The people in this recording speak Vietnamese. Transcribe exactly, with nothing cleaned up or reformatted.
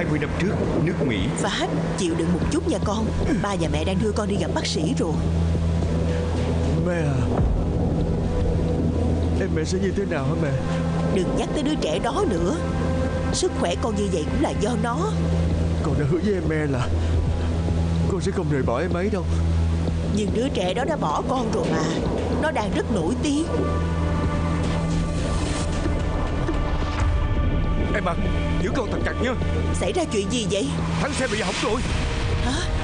mươi năm trước, nước Mỹ. Phát, chịu đựng một chút nha con. Ba và mẹ đang đưa con đi gặp bác sĩ rồi. Mẹ à, em mẹ sẽ như thế nào hả mẹ? Đừng nhắc tới đứa trẻ đó nữa. Sức khỏe con như vậy cũng là do nó. Con đã hứa với em mẹ là con sẽ không rời bỏ em ấy đâu. Nhưng đứa trẻ đó đã bỏ con rồi mà. Nó đang rất nổi tiếng. Em à, giữ con thật chặt nha. Xảy ra chuyện gì vậy? Thắng xe bị hỏng rồi. Hả?